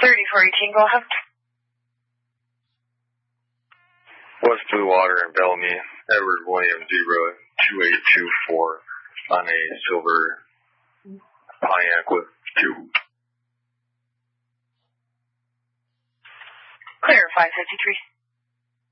3042, go ahead. West Blue Water in Bellamy, Edward William 02824 on a silver Pontiac with 2. Clear 553.